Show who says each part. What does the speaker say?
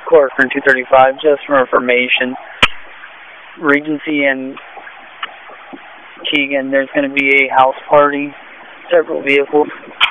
Speaker 1: Court for 235, just for information. Regency and Keegan, there's going to be a house party, several vehicles.